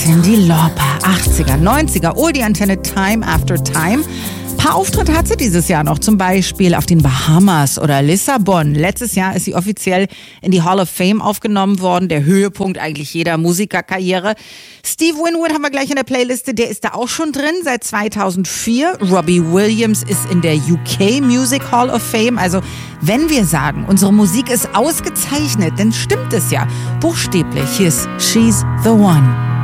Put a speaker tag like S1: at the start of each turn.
S1: Cyndi Lauper, 80er, 90er, Oldie-Antenne Time After Time. Ein paar Auftritte hat sie dieses Jahr noch, zum Beispiel auf den Bahamas oder Lissabon. Letztes Jahr ist sie offiziell in die Hall of Fame aufgenommen worden, der Höhepunkt eigentlich jeder Musikerkarriere. Steve Winwood haben wir gleich in der Playliste, der ist da auch schon drin, seit 2004. Robbie Williams ist in der UK Music Hall of Fame. Also wenn wir sagen, unsere Musik ist ausgezeichnet, dann stimmt es ja buchstäblich. Hier ist She's the One.